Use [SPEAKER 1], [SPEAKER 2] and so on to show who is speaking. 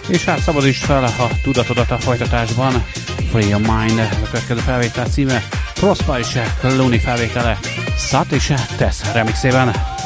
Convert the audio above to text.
[SPEAKER 1] És hát szabadítsd fel a tudatodat a folytatásban. Free Your Mind, a következő felvétel címe. Prosper és Looney felvétele Sat és Tess remixében.